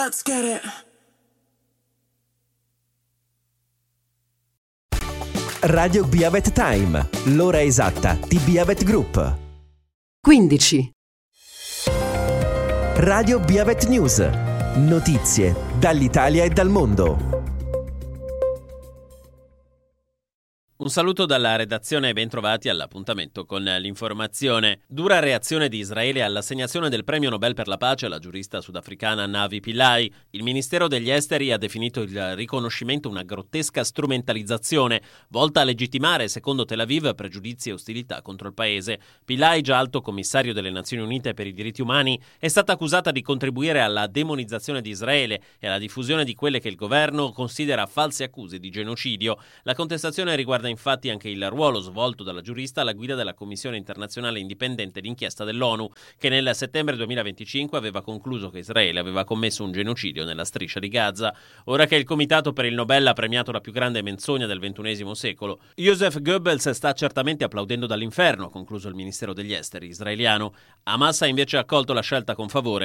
Let's get it. Radio Biavet Time, l'ora esatta di Biavet Group. 15. Radio Biavet News, notizie dall'Italia e dal mondo. Un saluto dalla redazione e bentrovati all'appuntamento con l'informazione. Dura reazione di Israele all'assegnazione del premio Nobel per la pace alla giurista sudafricana Navi Pillay. Il Ministero degli Esteri ha definito il riconoscimento una grottesca strumentalizzazione volta a legittimare, secondo Tel Aviv, pregiudizi e ostilità contro il paese. Pillay, già alto commissario delle Nazioni Unite per i diritti umani, è stata accusata di contribuire alla demonizzazione di Israele e alla diffusione di quelle che il governo considera false accuse di genocidio. La contestazione riguarda infatti anche il ruolo svolto dalla giurista alla guida della Commissione internazionale indipendente d'inchiesta dell'ONU, che nel settembre 2025 aveva concluso che Israele aveva commesso un genocidio nella striscia di Gaza. Ora che il Comitato per il Nobel ha premiato la più grande menzogna del XXI secolo, Joseph Goebbels sta certamente applaudendo dall'inferno, ha concluso il Ministero degli Esteri israeliano. Hamas ha invece accolto la scelta con favore,